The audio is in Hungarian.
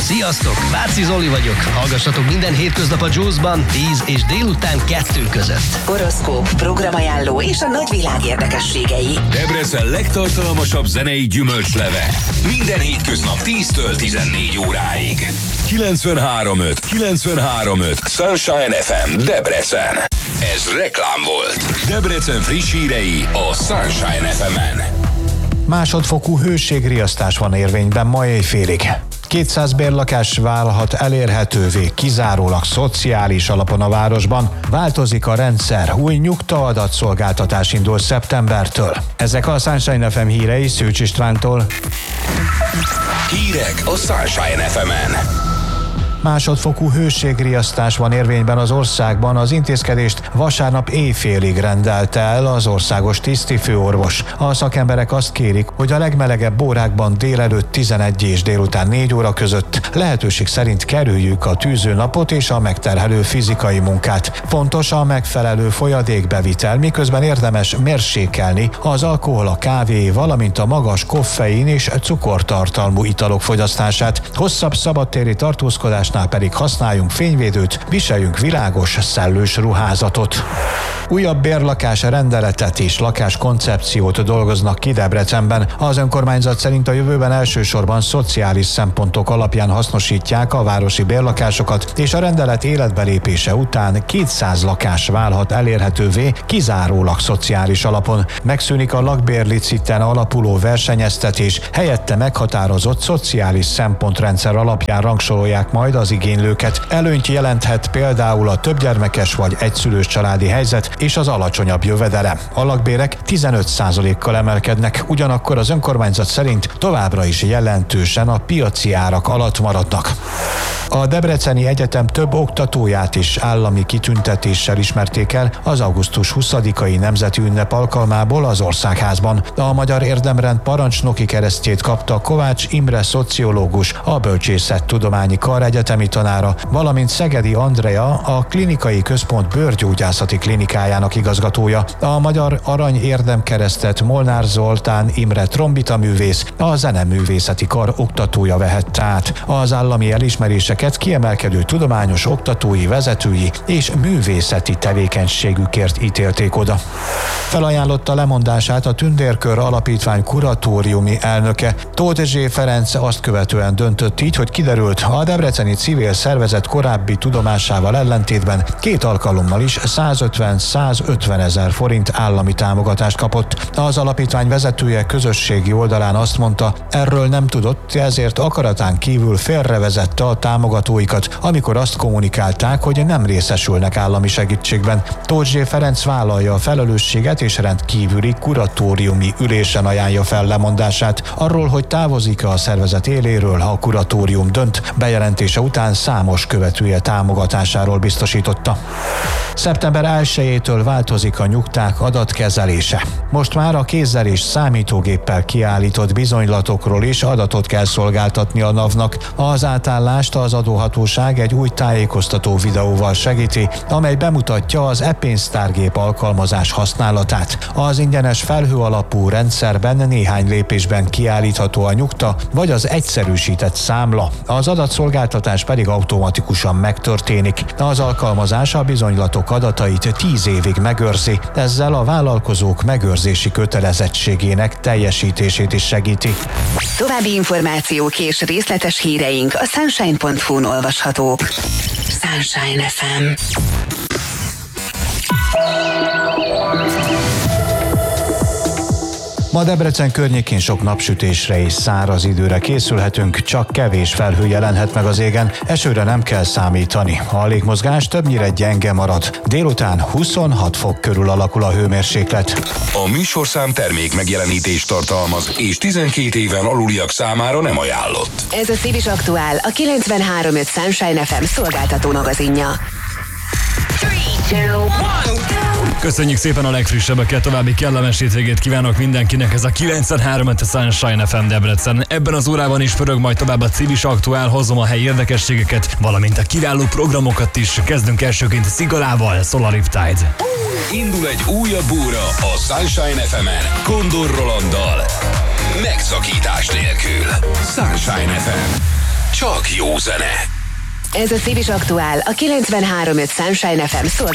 Sziasztok, Váci Zoli vagyok. Hallgassatok minden hétköznap a Juice-ban 10 és délután 2 között. Horoszkóp, programajánló és a nagyvilág érdekességei. Debrecen legtartalmasabb zenei gyümölcsleve. Minden hétköznap 10-től 14 óráig. 93.5 Sunshine FM Debrecen. Ez reklám volt. Debrecen friss hírei a Sunshine FM-en. Másodfokú hőségriasztás van érvényben ma éjfélig. 200 bérlakás válhat elérhetővé kizárólag szociális alapon a városban. Változik a rendszer, új nyugta-adatszolgáltatás indul szeptembertől. Ezek a Sunshine FM hírei Szűcs Istvántól. Hírek a Sunshine FM-en. Másodfokú hőségriasztás van érvényben az országban, az intézkedést vasárnap éjfélig rendelte el az országos tisztifőorvos. A szakemberek azt kérik, hogy a legmelegebb órákban délelőtt 11 és délután 4 óra között lehetőség szerint kerüljük a tűzőnapot és a megterhelő fizikai munkát. Fontos a megfelelő folyadékbevitel, miközben érdemes mérsékelni az alkohol, a kávé, valamint a magas koffein és cukortartalmú italok fogyasztását. Hosszabb szabadtéri tartózkodásnál pedig használjunk fényvédőt, viseljünk világos, szellős ruházatot. Újabb bérlakás rendeletet és lakáskoncepciót dolgoznak ki Debrecenben. Az önkormányzat szerint a jövőben elsősorban szociális szempontok alapján hasznosítják a városi bérlakásokat, és a rendelet életbelépése után 200 lakás válhat elérhetővé kizárólag szociális alapon. Megszűnik a lakbérliciten alapuló versenyeztetés, helyette meghatározott szociális szempontrendszer alapján rangsorolják majd az igénylőket. Előnyt jelenthet például a többgyermekes vagy egyszülős családi helyzet és az alacsonyabb jövedelem. A lakbérek 15%-kal emelkednek, ugyanakkor az önkormányzat szerint továbbra is jelentősen a piaci árak alatt maradnak. A Debreceni Egyetem több oktatóját is állami kitüntetéssel ismerték el az augusztus 20-ai nemzeti ünnep alkalmából az Országházban. A Magyar Érdemrend parancsnoki keresztjét kapta Kovács Imre szociológus, a Bölcsészettudományi Kar egyetemi tanára, valamint Szegedi Andrea, a Klinikai Központ bőrgyógyászati klinikájának igazgatója. A Magyar Arany Érdemkeresztet Molnár Zoltán Imre trombitaművész, a Zeneművészeti Kar oktatója vehette át. Az állami elismeréseket kiemelkedő tudományos, oktatói, vezetői és művészeti tevékenységükért ítélték oda. Felajánlotta lemondását a Tündérkör Alapítvány kuratóriumi elnöke. Tóth Zsé Ferenc azt követően döntött így, hogy kiderült, a debreceni civil szervezet korábbi tudomásával ellentétben 2 alkalommal is 150-150 ezer forint állami támogatást kapott. Az alapítvány vezetője közösségi oldalán azt mondta, erről nem tudott, ezért akaratán kívül félrevezette a támogatóikat, amikor azt kommunikálták, hogy nem részesülnek állami segítségben. Tóth Zsé Ferenc vállalja a felelősséget és rendkívüli kuratóriumi ülésen ajánlja fel lemondását. Arról, hogy távozik a szervezet éléről, a kuratórium dönt, bejelentése után számos követője támogatásáról biztosította. Szeptember 1-től változik a nyugták adatkezelése. Most már a kézzel és számítógéppel kiállított bizonylatokról is adatot kell szolgáltatni a NAV-nak. Az átállást az adóhatóság egy új tájékoztató videóval segíti, amely bemutatja az e-pénztárgép alkalmazás használatát. Az ingyenes felhő alapú rendszerben néhány lépésben kiállítható a nyugta, vagy az egyszerűsített számla. Az adatszolgáltatás pedig automatikusan megtörténik. Az alkalmazás a bizonylatok adatait 10 évig megőrzi, ezzel a vállalkozók megőrzési kötelezettségének teljesítését is segíti. További információk és részletes híreink a sunshine.hu-n olvashatók. Sunshine FM. Ma Debrecen környékén sok napsütésre és száraz időre készülhetünk, csak kevés felhő jelenhet meg az égen, esőre nem kell számítani. A légmozgás többnyire gyenge marad. Délután 26 fok körül alakul a hőmérséklet. A műsorszám termék megjelenítést tartalmaz, és 12 éven aluliak számára nem ajánlott. Ez a Szívis Aktuál, a 93.5 Sunshine FM szolgáltató magazinja. 3, 2, 1, go! Köszönjük szépen a legfrissebbeket, további kellemes hétvégét kívánok mindenkinek, ez a 93.5 Sunshine FM Debrecen. Ebben az órában is pörög majd tovább a Civis Aktuál, hozom a helyi érdekességeket, valamint a kiváló programokat is. Kezdünk elsőként Szigalával, Solar Riptide. Indul egy újabb óra a Sunshine FM-en, Kondor Rolanddal. Megszakítás nélkül. Sunshine FM. csak jó zene. Ez a Civis Aktuál, a 93.5 Sunshine FM